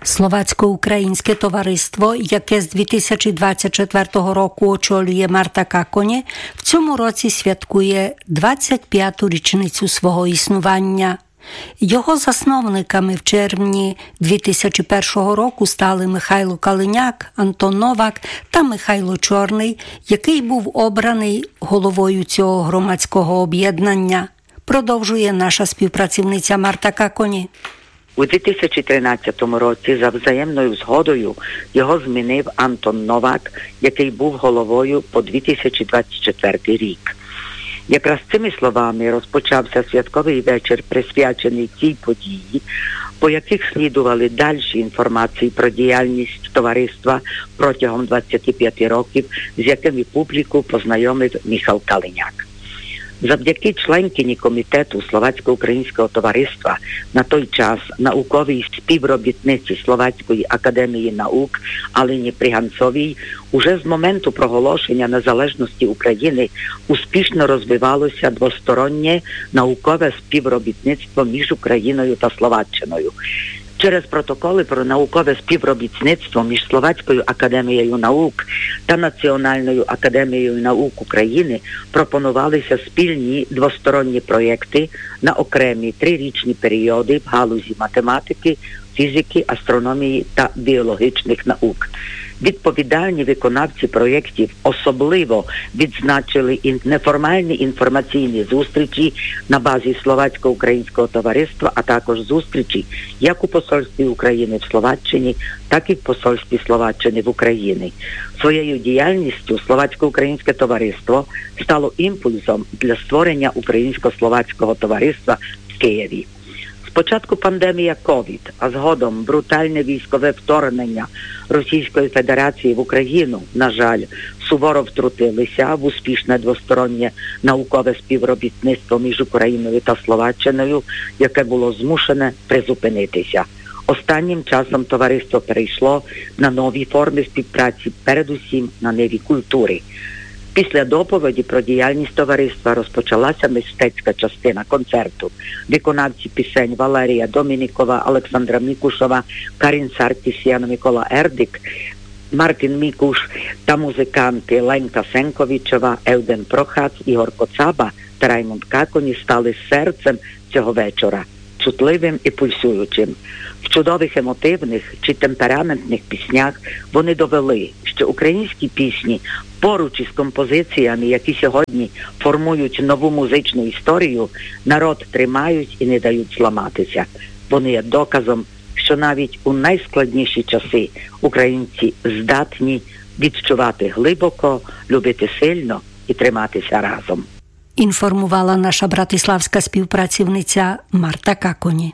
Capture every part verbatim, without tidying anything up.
Словацько-українське товариство, яке з дві тисячі двадцять четвертого року очолює Марта Каконі, в цьому році святкує двадцять п'яту річницю свого існування. Його засновниками в червні дві тисячі першого року стали Михайло Калиняк, Антон Новак та Михайло Чорний, який був обраний головою цього громадського об'єднання. Продовжує наша співпрацівниця Марта Каконі. У дві тисячі тринадцятому році за взаємною згодою його змінив Антон Новак, який був головою по дві тисячі двадцять четвертий рік. Якраз цими словами розпочався святковий вечір, присвячений цій події, по яких слідували дальші інформації про діяльність товариства протягом двадцяти п'яти років, з якими публіку познайомив Михайло Калиняк. Завдяки членкині комітету Словацько-українського товариства на той час науковій співробітниці Словацької академії наук Аліні Приганцовій уже з моменту проголошення незалежності України успішно розвивалося двостороннє наукове співробітництво між Україною та Словаччиною. Через протоколи про наукове співробітництво між Словацькою академією наук та Національною академією наук України пропонувалися спільні двосторонні проєкти на окремі трирічні періоди в галузі математики, фізики, астрономії та біологічних наук. Відповідальні виконавці проєктів особливо відзначили неформальні інформаційні зустрічі на базі Словацько-українського товариства, а також зустрічі як у посольстві України в Словаччині, так і в посольстві Словаччини в Україні. Своєю діяльністю Словацько-українське товариство стало імпульсом для створення Українсько-словацького товариства в Києві. Спочатку пандемія ковід, а згодом брутальне військове вторгнення Російської Федерації в Україну, на жаль, суворо втрутилися в успішне двостороннє наукове співробітництво між Україною та Словаччиною, яке було змушене призупинитися. Останнім часом товариство перейшло на нові форми співпраці, передусім на ниві культури. Після доповіді про діяльність товариства розпочалася мистецька частина концерту. Виконавці пісень Валерія Домінікова, Олександра Мікушова, Карін Саркісян, Микола Ердик, Мартин Мікуш та музиканти Ленка Сенковічова, Евден Прохац, Ігор Коцаба та Раймонд Каконі стали серцем цього вечора, чутливим і пульсуючим. В чудових емотивних чи темпераментних піснях вони довели, що українські пісні поруч із композиціями, які сьогодні формують нову музичну історію, народ тримають і не дають зламатися. Вони є доказом, що навіть у найскладніші часи українці здатні відчувати глибоко, любити сильно і триматися разом. Інформувала наша братиславська співпрацівниця Марта Каконі.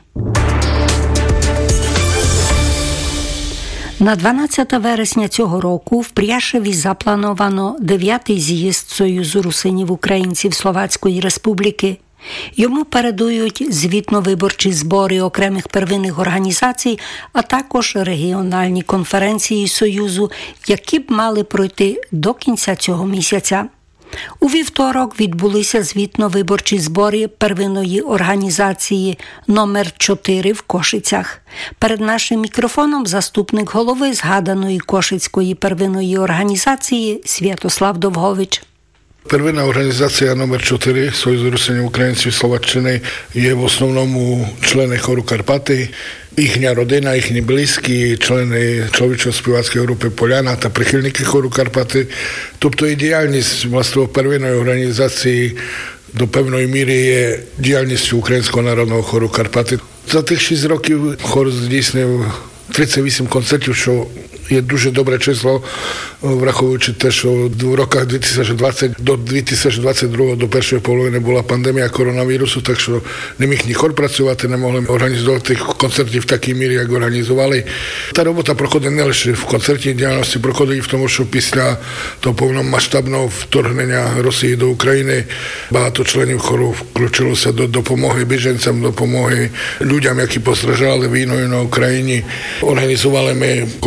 На дванадцяте вересня цього року в Пряшеві заплановано дев'ятий з'їзд Союзу русинів-українців Словацької Республіки. Йому передують звітно-виборчі збори окремих первинних організацій, а також регіональні конференції Союзу, які б мали пройти до кінця цього місяця. У вівторок відбулися звітно-виборчі збори первинної організації номер чотири в Кошицях. Перед нашим мікрофоном заступник голови згаданої Кошицької первинної організації Святослав Довгович. Первинна організація номер чотири Союзу русинів українців Словаччини є в основному члени хору Карпати, їхня родина, їхні близькі, члени чоловічо-співацької групи Поляна та прихильники хору Карпати. Тобто і діяльність, власне, первинної організації до певної міри є діяльністю Українського народного хору Карпати. За тих шість років хор здійснив тридцять вісім концертів, що є дуже добре число, враховуючи те, що в роках дві тисячі двадцятого до дві тисячі двадцять другого, до першої половини була пандемія коронавірусу, так що не міг ні хор працювати, не могли організувати концертів в такій мірі, як організували. Та робота проходить не лише в концертній діяльності, проходить і в тому, що після того повномасштабного вторгнення Росії до України багато членів хору включилося до допомоги біженцям, допомоги людям, які постраждали війною на Україні. Організували ми коло Різдвяного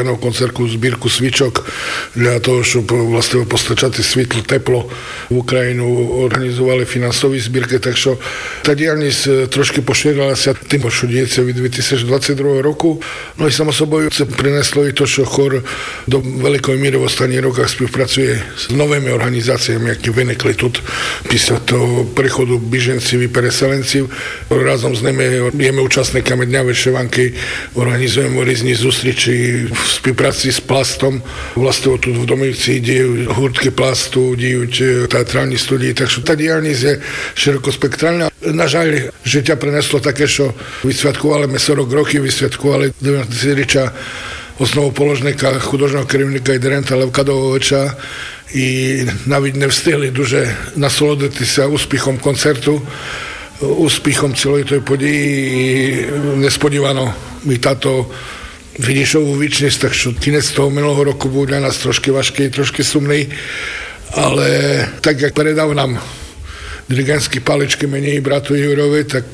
specjalną koncertku zbírku svičok dla toho, żeby vlastne postačati svitlo, teplo v Ukrajinu organizovali finansový zbírke, takže tá diaľnica trošky pošírala sa tým, čo dieje v dvetisícdvadsaťdva roku. No i samo sobою sa prineslo i to, že chor do veľkej míry v ostatných rokách spolupracuje s novými organizáciami, які виникли тут після того приходу біженців і переселенців. Разом з ними є ми учасниками Дня вишиванки, організуємо різні зустрічі в співпраці з пластом. Власне, тут в Домівці діють гуртки пласту, діють театральні студії, так що та діяльність є широкоспектральна. На жаль, життя принесло таке, що відсвяткували ми сорок років, відсвяткували дев'яносторіччя основоположника, художнього керівника і диригента Левка Довговича, і навіть не встигли дуже насолодитися успіхом концерту, успіхом цілої тої події, і несподівано мій тато відійшов у вічність, так що кінець того минулого року був для нас трошки важкий, трошки сумний, але так як передав нам dirigentské paličky mení bratu Jurovi, tak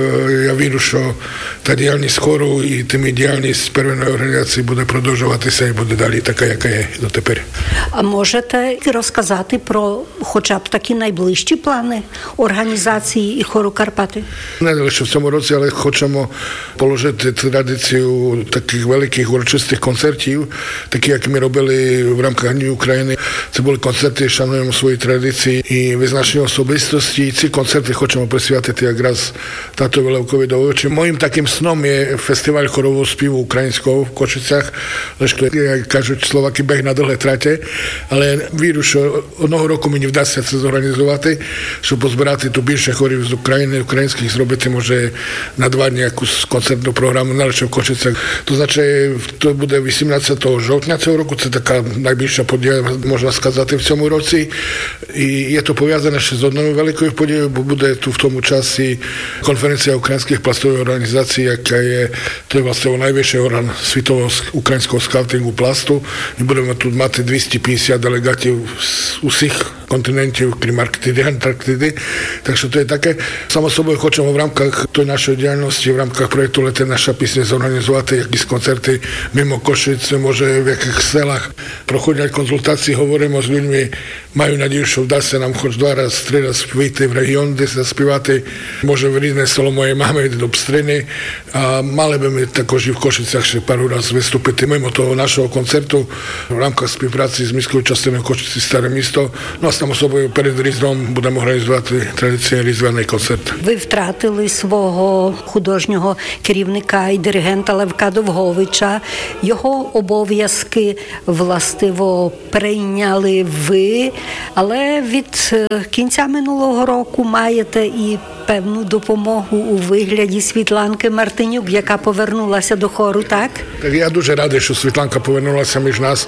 ja вірю, що та діяльність хору і тими діяльність первинної організації буде продовжуватися і буде далі така, яка є дотепер. А можете розказати про хоча б такі найближчі плани організації і хору Карпати? Не лише в цьому році, але хочемо положити традицію таких великих урочистих концертів, такі, як ми робили в рамках Днів України. Це були концерти, шануємо свої традиції і визначні особистості. I ці концерти хочемо присвятити якраз татові Левкові Довговичу. Моїм таким сном є фестиваль хорового співу українського в Кошицях. Лише, як кажуть, словаки бег на довге траті. Але вірю, що одного року мені вдасться це зорганізувати, щоб позбирати тут більше хорів з України, українських, зробити, може, на два дні якусь концертну програму, не лише в Кошицях. То, значить, то буде вісімнадцятого жовтня цього року. Це така найбільша подія, можна сказати, в цьому році. І є то пов'язане ще з одною великою великою подією, бо буде тут в тому часі конференція українських пластових організацій, яка є, то є власне найвищий орган світового українського скаутингу пласту. І будемо тут мати двісті п'ятдесят делегатів з усіх континентів, крім Арктиди, Антарктиди. Так що то є таке. Само собою хочемо в рамках тої нашої діяльності, в рамках проєкту «Лете наша пісня» зорганізувати якісь концерти мимо Кошиць, може в яких селах проходять консультації, говоримо з людьми. Маю надію, що вдасться нам хоч два рази, три рази вийти в регіон, десь заспівати, може в рідне село моєї мами, до Пстрини. А мали би ми також і в Кошицях ще пару разів виступити мимо того нашого концерту в рамках співпраці з міською частиною Кошиці Старе місто. Ну, а само собою перед Різдвом будемо організувати традиційний різдвяний концерт. Ви втратили свого художнього керівника і диригента Левка Довговича. Його обов'язки, властиво, прийняли ви, але від кінця минулого року маєте і певну допомогу у вигляді Світланки Мартинюк, яка повернулася до хору, так? Так я дуже радий, що Світланка повернулася між нас,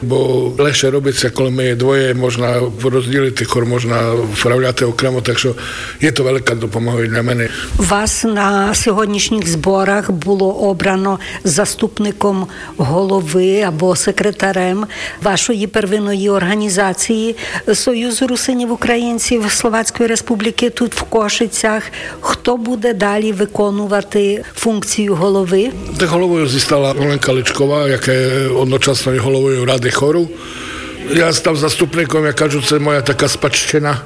бо легше робиться, коли ми двоє, можна розділити хор, можна вправляти окремо, так що є то велика допомога для мене. Вас на сьогоднішніх зборах було обрано заступником голови або секретарем вашої первинної організації Союзу русинів українців Словацької Республіки тут в Кошицях. Хто буде далі виконувати функцію голови? Так головою зістала Оленка Личкова, яка є одночасно головою Ради хору. Я став заступником, я кажу, це моя така спадщина.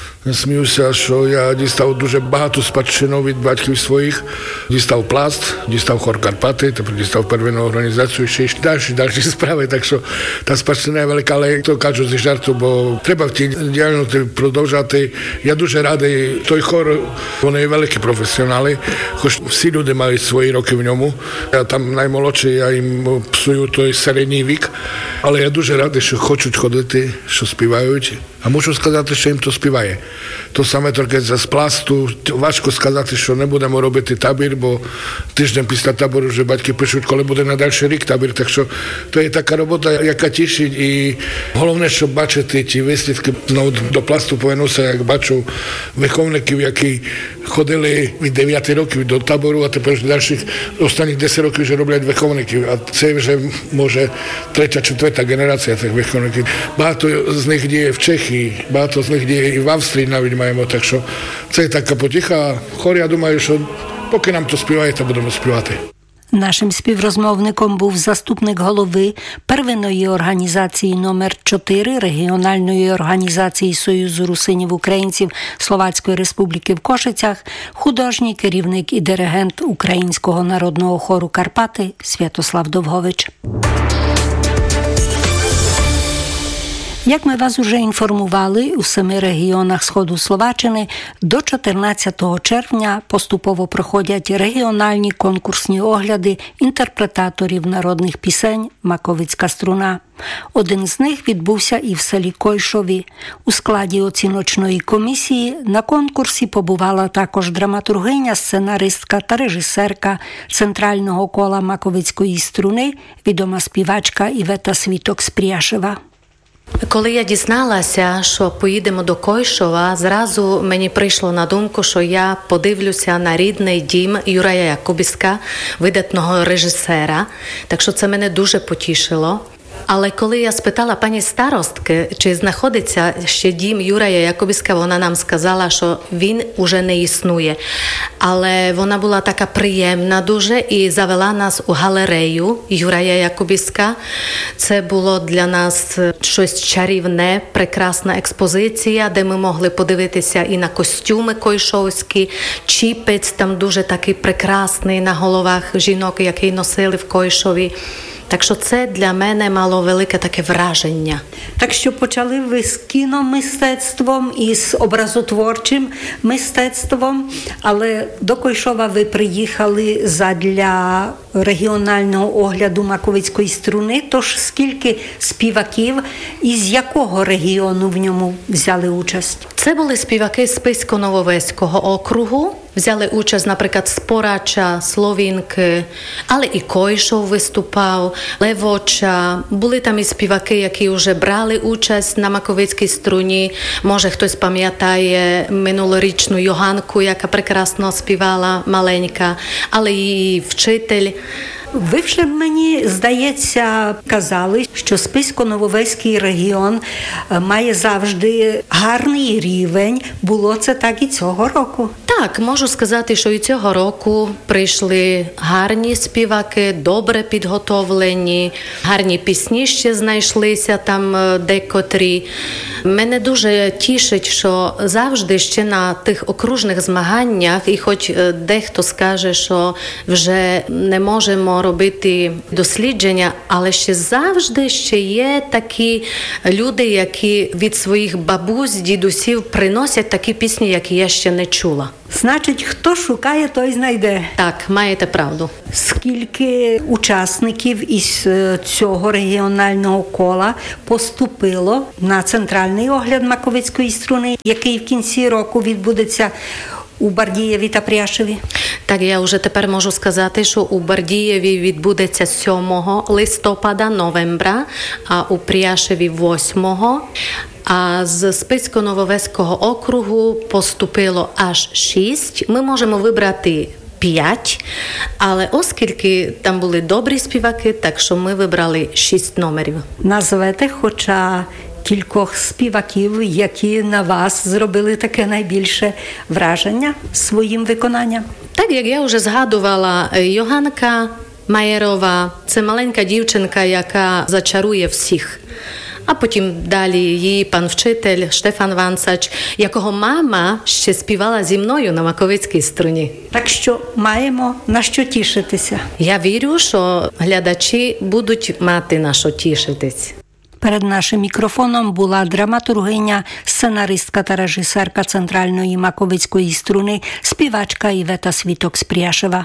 Сміюся, що я дістав дуже багато спадщину від батьків своїх. Дістав пласт, дістав хор Карпати, тепер дістав первинну організацію, ще й далі, далі справи. Так що та спадщина є велика, але то кажу зі жарту, бо треба в тій діяльності продовжати. Я дуже радий, той хор, вони великі професіонали, хоч всі люди мають свої роки в ньому. Я там наймолодший, я їм псую той середній вік, але я дуже радий, що хочуть ходити, що співають. А мушу сказати, що їм то співає. То саме тільки з пласту. Важко сказати, що не будемо робити табір, бо тиждень після табору вже батьки пишуть, коли буде на дальший рік табір. Так що то є така робота, яка тішить. І головне, щоб бачити ті вислідки. Ну, до пласту повернувся, як бачу виховників, які ходили від дев'яти років до табору, а тепер дальших останніх десять років вже роблять виховників. А це вже, може, третя, четверта генерація тих виховників. Багато з них діє в Чехії, багато з них діє і в Австрії навіть маємо. Так що це така потіха. Хор, я думаю, що поки нам то співає, то будемо співати. Нашим співрозмовником був заступник голови первинної організації номер чотири регіональної організації Союзу русинів українців Словацької Республіки в Кошицях, художній керівник і диригент Українського народного хору Карпати Святослав Довгович. Як ми вас уже інформували, у семи регіонах Сходу Словаччини до чотирнадцятого червня поступово проходять регіональні конкурсні огляди інтерпретаторів народних пісень «Маковицька струна». Один з них відбувся і в селі Койшові. У складі оціночної комісії на конкурсі побувала також драматургиня, сценаристка та режисерка центрального кола «Маковицької струни», відома співачка Івета Світок з Пряшева. Коли я дізналася, що поїдемо до Койшова, зразу мені прийшло на думку, що я подивлюся на рідний дім Юрія Якубіска, видатного режисера. Так що це мене дуже потішило. Але коли я спитала пані старостки, чи знаходиться ще дім Юрія Якубіска, вона нам сказала, що він уже не існує. Але вона була така приємна дуже і завела нас у галерею Юрія Якубіска. Це було для нас щось чарівне, прекрасна експозиція, де ми могли подивитися і на костюми койшовські, чіпець там дуже такий прекрасний на головах жінок, який носили в Койшові. Так що це для мене мало велике таке враження. Так що почали ви з кіномистецтвом і з образотворчим мистецтвом, але до Койшова ви приїхали задля регіонального огляду Маковицької струни. Тож скільки співаків і з якого регіону в ньому взяли участь? Це були співаки з Spišsko-Novoveského округу. Взяли участь, наприклад, з Порача, Словінки, але і Койшов виступав, Левоча. Були там і співаки, які вже брали участь на Маковицькій струні. Може, хтось пам'ятає минулорічну Йоганку, яка прекрасно співала, маленька, але і вчитель. Ви вже, мені здається, казали, що Spišsko-Novoveský регіон має завжди гарний рівень. Було це так і цього року? Так, можу сказати, що і цього року прийшли гарні співаки, добре підготовлені, гарні пісні ще знайшлися там декотрі. Мене дуже тішить, що завжди ще на тих окружних змаганнях, і хоч дехто скаже, що вже не можемо робити дослідження, але ще завжди ще є такі люди, які від своїх бабусь, дідусів приносять такі пісні, які я ще не чула. Значить, хто шукає, той знайде. Так, маєте правду. Скільки учасників із цього регіонального кола поступило на центральний огляд Маковицької струни, який в кінці року відбудеться у Бардієві та Пряшеві? Так, я вже тепер можу сказати, що у Бардієві відбудеться сьомого листопада, новембра, а у Пряшеві восьмого. А з Spišsko-Novoveského округу поступило аж шість. Ми можемо вибрати п'ять, але оскільки там були добрі співаки, так що ми вибрали шість номерів. Назвете хоча кількох співаків, які на вас зробили таке найбільше враження своїм виконанням? Так, як я вже згадувала, Йоганка Маєрова – це маленька дівчинка, яка зачарує всіх. А потім далі її пан вчитель Штефан Ванцач, якого мама ще співала зі мною на Маковицькій струні. Так що маємо на що тішитися. Я вірю, що глядачі будуть мати на що тішитись. Перед нашим мікрофоном була драматургиня, сценаристка та режисерка центральної Маковицької струни, співачка Івета Світок з Пряшева.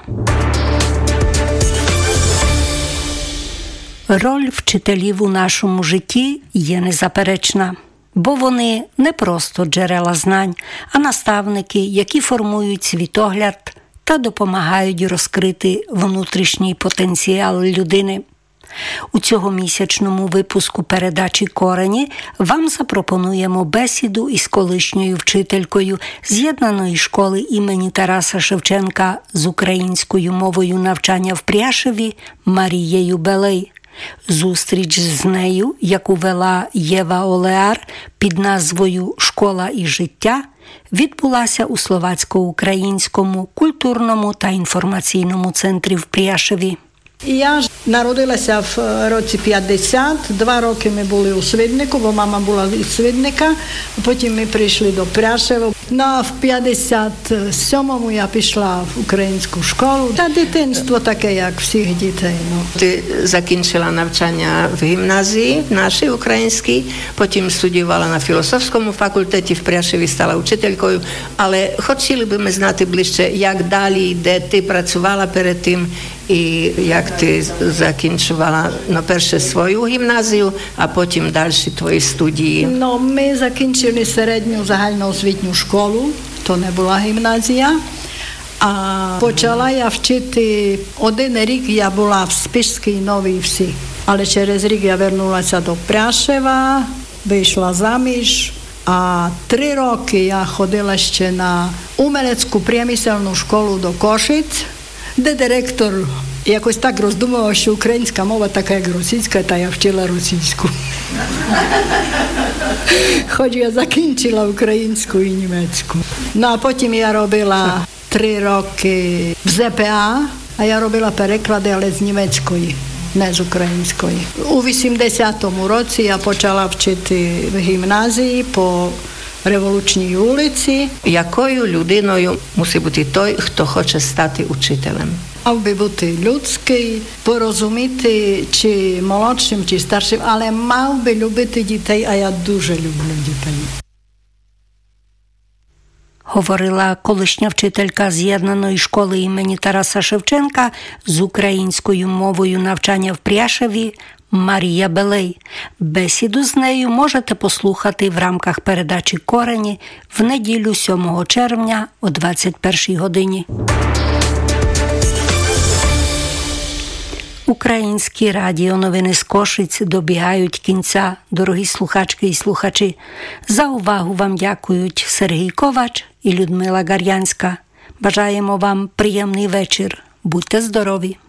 Роль вчителів у нашому житті є незаперечна, бо вони не просто джерела знань, а наставники, які формують світогляд та допомагають розкрити внутрішній потенціал людини. У цьогомісячному випуску передачі «Корені» вам запропонуємо бесіду із колишньою вчителькою з'єднаної школи імені Тараса Шевченка з українською мовою навчання в Пряшеві Марією Белей. Зустріч з нею, яку вела Єва Олеар під назвою «Школа і життя», відбулася у Словацько-українському культурному та інформаційному центрі в Пряшеві. Я ж народилася в році п'ятдесят, два роки ми були у Свиднику, бо мама була із Свидника, потім ми прийшли до Пряшева. Ну, в п'ятдесят сьомому я пішла в українську школу. Та дитинство таке, як всіх дітей. Ну. Ти закінчила навчання в гімназії нашій українській, потім студіювала на філософському факультеті в Пряшеві, стала учителькою, але хотіли би ми знати ближче, як далі, де ти працювала перед тим, і як ти закінчувала, ну, перше свою гімназію, а потім далі твої студії. Ну, ми закінчили середню загальноосвітню школу, то не була гімназія. А почала я вчити, один рік я була в Spišskej Novій Vsi. Але через рік я вернулася до Пряшева, вийшла заміж. А три роки я ходила ще на умеlecku priemyselnú školu do Košic, де директор якось так роздумував, що українська мова така, як російська, та я вчила російську. Хоч я закінчила українську і німецьку. Ну, а потім я робила три роки в зет пе а, а я робила переклади, але з німецької, не з української. У вісімдесятому році я почала вчити в гімназії по Революційній вулиці. Якою людиною мусить бути той, хто хоче стати учителем? Мав би бути людський, порозуміти чи молодшим, чи старшим, але мав би любити дітей, а я дуже люблю дітей. Говорила колишня вчителька з'єднаної школи імені Тараса Шевченка з українською мовою навчання в Пряшеві Марія Белей. Бесіду з нею можете послухати в рамках передачі «Корені» в неділю сьомого червня о двадцять першій годині. Українські радіоновини з Кошиць добігають кінця, дорогі слухачки і слухачі. За увагу вам дякують Сергій Ковач і Людмила Гар'янська. Бажаємо вам приємний вечір. Будьте здорові!